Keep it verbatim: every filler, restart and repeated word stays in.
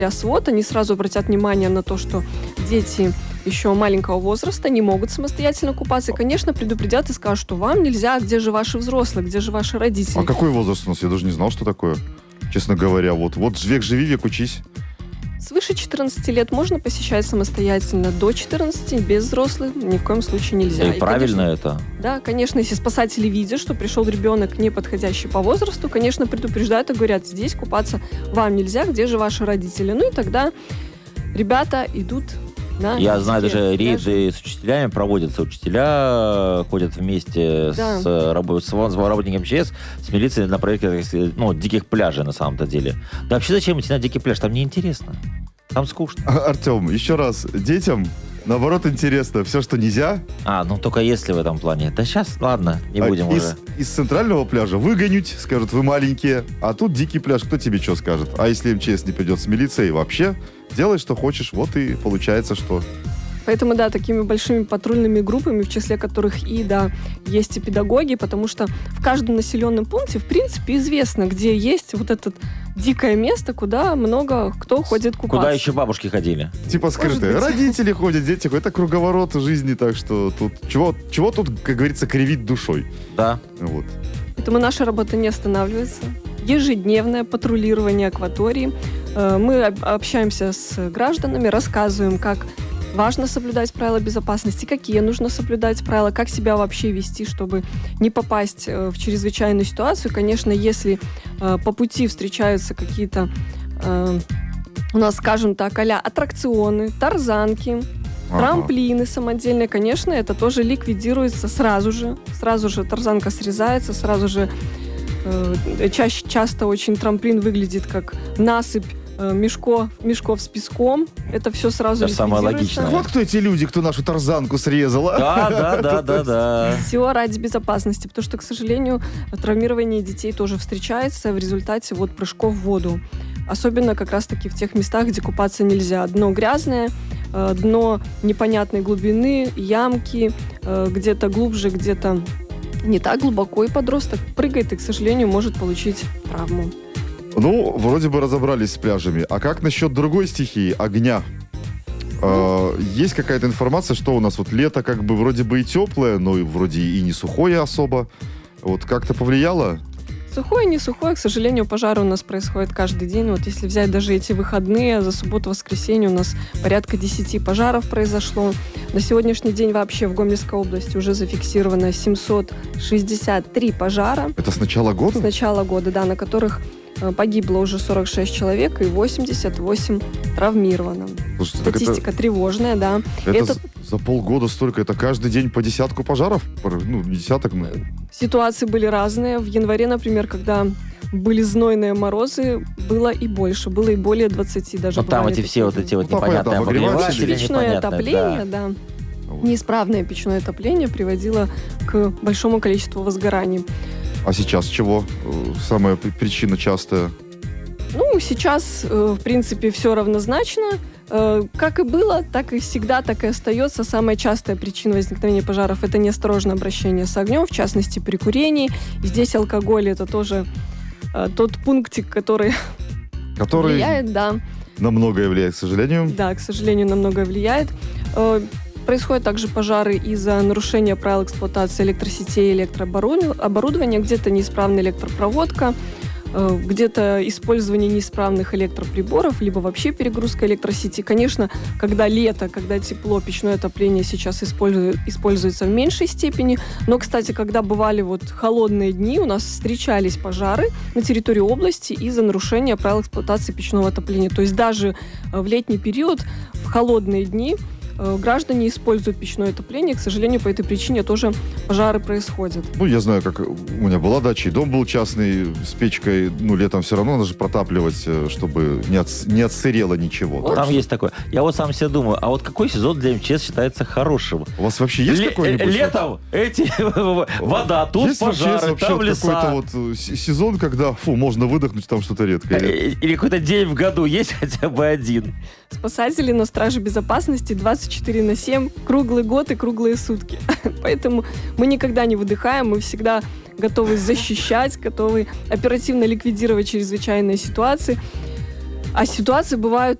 свод, они сразу обратят внимание на то, что дети еще маленького возраста не могут самостоятельно купаться. И, конечно, предупредят и скажут, что вам нельзя, где же ваши взрослые, где же ваши родители. А какой возраст у нас? Я даже не знал, что такое. Честно говоря, вот, вот век живи, век учись. Свыше четырнадцати лет можно посещать самостоятельно. До четырнадцати без взрослых ни в коем случае нельзя. И, и правильно конечно, это? Да, конечно, если спасатели видят, что пришел ребенок, не подходящий по возрасту, конечно, предупреждают и говорят, здесь купаться вам нельзя, где же ваши родители? Ну и тогда ребята идут на... Я знаю, даже рейды пляжи. с учителями проводятся. Учителя ходят вместе Да. с, рабо- с работником МЧС, с милицией на проверке, ну, диких пляжей на самом-то деле. Да вообще зачем идти на дикий пляж? Там неинтересно. Там скучно. Артем, еще раз, детям, наоборот, интересно. Все, что нельзя. А, ну только если в этом плане. Да сейчас, ладно, не а будем из, уже. из центрального пляжа выгонють, скажут, вы маленькие. А тут дикий пляж, кто тебе что скажет? А если МЧС не придет с милицией, вообще делай, что хочешь. Вот и получается, что... Поэтому, да, такими большими патрульными группами, в числе которых и, да, есть и педагоги, потому что в каждом населенном пункте, в принципе, известно, где есть вот это дикое место, куда много кто ходит купаться. Куда еще бабушки ходили? Типа скрытые. Родители ходят, дети ходят. Это круговорот жизни, так что тут... Чего, чего тут, как говорится, кривить душой? Да. Вот. Поэтому наша работа не останавливается. Ежедневное патрулирование акватории. Э, Мы об- общаемся с гражданами, рассказываем, как важно соблюдать правила безопасности, какие нужно соблюдать правила, как себя вообще вести, чтобы не попасть э, в чрезвычайную ситуацию. Конечно, если э, по пути встречаются какие-то э, у нас, скажем так, а-ля аттракционы, тарзанки, Ага. трамплины самодельные, конечно, это тоже ликвидируется сразу же. Сразу же тарзанка срезается, сразу же э, чаще, часто очень трамплин выглядит как насыпь э, мешко, мешков с песком. Это все сразу Это самое ликвидируется. логичное. Вот кто эти люди, кто нашу тарзанку срезал. а? Да, да, да, да, да. Все ради безопасности, потому что, к сожалению, травмирование детей тоже встречается в результате вот прыжков в воду. Особенно как раз-таки в тех местах, где купаться нельзя. Дно грязное, э, дно непонятной глубины, ямки, э, где-то глубже, где-то не так глубоко, и подросток прыгает и, к сожалению, может получить травму. Ну, вроде бы разобрались с пляжами. А как насчет другой стихии, огня? Э, есть какая-то информация, что у нас вот лето как бы вроде бы и теплое, но и вроде и не сухое особо. Вот как-то повлияло? Сухое, не сухое, к сожалению, пожары у нас происходят каждый день. Вот если взять даже эти выходные, за субботу-воскресенье у нас порядка десяти пожаров произошло. На сегодняшний день вообще в Гомельской области уже зафиксировано семьсот шестьдесят три пожара. Это с начала года? С начала года, да, на которых э, погибло уже сорок шесть человек и восемьдесят восемь травмировано. Слушайте, так Статистика это, тревожная, да. это Это- за- за полгода столько. Это каждый день по десятку пожаров? Ну, не десяток, ну. Ситуации были разные. В январе, например, когда были знойные морозы, было и больше, было и более двадцати даже. Ну там бывали эти все вот такие эти вот Ну, там, непонятные понятно, обогреватели. обогреватели, Печное непонятные, отопление, да. да. Вот. Неисправное печное отопление приводило к большому количеству возгораний. А сейчас чего? Э, Самая при- причина частая. Ну, сейчас, э, в принципе, все равнозначно. Э, Как и было, так и всегда, так и остается. Самая частая причина возникновения пожаров – это неосторожное обращение с огнем, в частности, при курении. И здесь алкоголь – это тоже э, тот пунктик, который Который влияет, да. на многое влияет, к сожалению. Да, к сожалению, на многое влияет. Э, Происходят также пожары из-за нарушения правил эксплуатации электросетей и электрооборудования. Где-то неисправная электропроводка, э, где-то использование неисправных электроприборов, либо вообще перегрузка электросети. Конечно, когда лето, когда тепло, печное отопление сейчас использует, используется в меньшей степени. Но, кстати, когда бывали вот холодные дни, у нас встречались пожары на территории области из-за нарушения правил эксплуатации печного отопления. То есть даже э, в летний период, в холодные дни, э, граждане используют печное отопление. К сожалению, по этой причине тоже пожары происходят. Ну, я знаю, как у меня была дача, и дом был частный с печкой. Ну, летом все равно надо же протапливать, э, чтобы не, отс- не отсырело ничего. Вот Так там что есть такое. Я вот сам себе думаю, а вот какой сезон для МЧС считается хорошим? У вас вообще есть Ле- какой-нибудь... вот- Летом эти вода, тут есть вообще, пожары, вообще там вот леса. какой-то вот э, с- сезон, когда, фу, можно выдохнуть, там что-то редкое. Э, Или какой-то день в году есть хотя бы один? Спасатели на страже безопасности двадцать четыре на семь, круглый год и круглые сутки. Поэтому мы никогда не выдыхаем, мы всегда готовы защищать, готовы оперативно ликвидировать чрезвычайные ситуации. А ситуации бывают